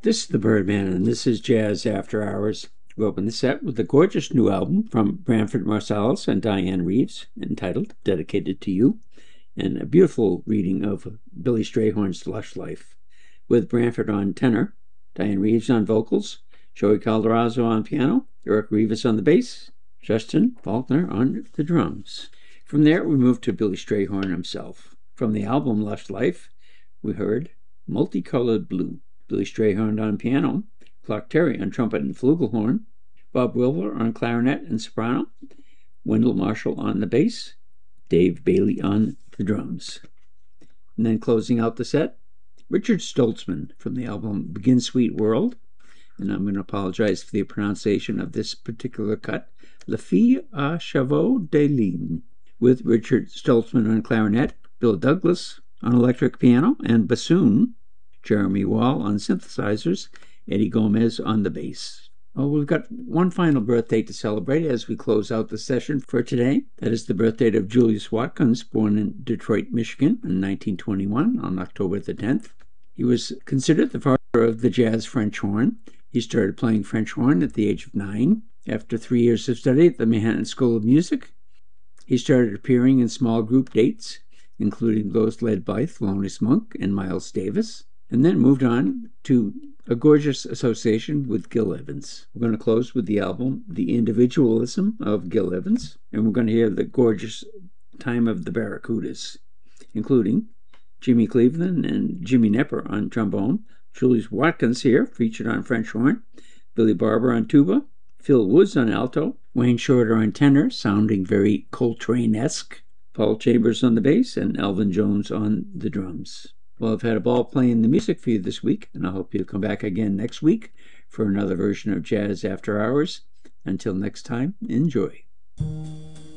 This is the Birdman, and this is Jazz After Hours. We open the set with a gorgeous new album from Branford Marsalis and Diane Reeves, entitled Dedicated to You, and a beautiful reading of Billy Strayhorn's Lush Life, with Branford on tenor, Diane Reeves on vocals, Joey Calderazzo on piano, Eric Rivas on the bass, Justin Faulkner on the drums. From there, we move to Billy Strayhorn himself. From the album Lush Life, we heard Multicolored Blue. Billy Strayhorn on piano, Clark Terry on trumpet and flugelhorn, Bob Wilber on clarinet and soprano, Wendell Marshall on the bass, Dave Bailey on the drums. And then closing out the set, Richard Stoltzman from the album Begin Sweet World, and I'm going to apologize for the pronunciation of this particular cut, La Fille à Chevaux de Ligne, with Richard Stoltzman on clarinet, Bill Douglas on electric piano and bassoon, Jeremy Wall on synthesizers, Eddie Gomez on the bass. Oh, we've got one final birthday to celebrate as we close out the session for today. That is the birthday of Julius Watkins, born in Detroit, Michigan in 1921 on October the 10th. He was considered the father of the jazz French horn. He started playing French horn at the age of 9. After 3 years of study at the Manhattan School of Music, he started appearing in small group dates, including those led by Thelonious Monk and Miles Davis, and then moved on to a gorgeous association with Gil Evans. We're going to close with the album The Individualism of Gil Evans, and we're going to hear the gorgeous Time of the Barracudas, including Jimmy Cleveland and Jimmy Knepper on trombone, Julius Watkins here, featured on French horn, Billy Barber on tuba, Phil Woods on alto, Wayne Shorter on tenor, sounding very Coltrane-esque, Paul Chambers on the bass, and Elvin Jones on the drums. Well, I've had a ball playing the music for you this week, and I hope you'll come back again next week for another version of Jazz After Hours. Until next time, enjoy.